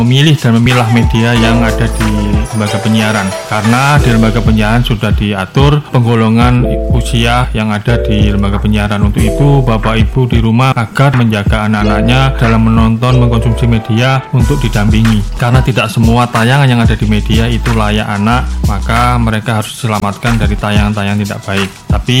memilih dan memilah media yang ada di lembaga penyiaran, karena di lembaga penyiaran sudah diatur penggolongan usia yang ada di lembaga penyiaran. Untuk itu Bapak Ibu di rumah agar menjaga anak-anaknya dalam menonton, mengkonsumsi media untuk didampingi, karena tidak semua tayangan yang ada di media itu layak anak, maka mereka harus diselamatkan dari tayangan-tayangan tidak baik. Tapi